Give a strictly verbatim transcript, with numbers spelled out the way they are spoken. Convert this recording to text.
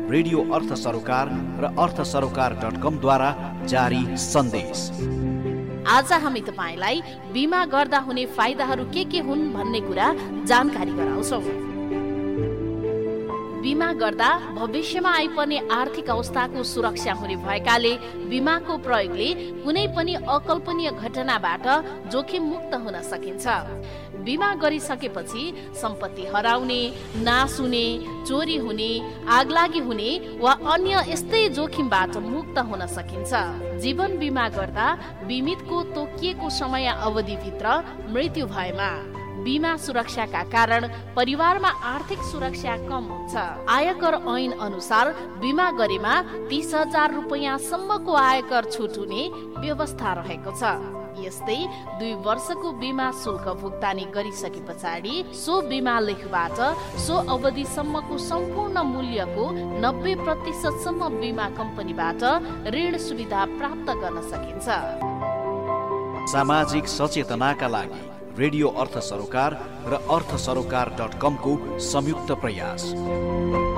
Radio अर्थ सरोकार र अर्थ सरोकार डट कम द्वारा जारी सन्देश। आज हामी तपाईलाई बिमा गर्दा हुने फाइदाहरू के के हुन् भन्ने कुरा जानकारी गराउँछौँ। बिमा गर्दा भविष्यमा आइपर्ने आर्थिक अवस्थाको सुरक्षा हुने भएकाले बिमाको प्रयोगले कुनै पनि अकल्पनीय घटनाबाट जोखिम मुक्त हुन सकिन्छ। बिमा गरिसकेपछि सम्पत्ति हराउने, नाश हुने, चोरी हुने, आगलागी हुने वा अन्य यस्तै जोखिमबाट मुक्त हुन सकिन्छ। जीवन बिमा गर्दा बिमितको तोकिएको समय अवधिभित्र मृत्यु भएमा बिमा सुरक्षाका कारण परिवारमा आर्थिक सुरक्षा कम हुन्छ। आयकर ऐन अनुसार बिमा गरेमा तीस हजार रुपियाँ सम्मको आयकर छुट हुने व्यवस्था रहेको छ। यस्तै दुई वर्षको बिमा शुल्क भुक्तानी गरिसके पछाडि सो बिमा लेखबाट सो अवधिसम्मको सम्पूर्ण मूल्यको नब्बे प्रतिशत सम्म बिमा कम्पनीबाट ऋण सुविधा प्राप्त गर्न सकिन्छ। सामाजिक सचेतनाका लागि रेडियो अर्थ सरोकार र अर्थ सरोकार डट कम को संयुक्त प्रयास।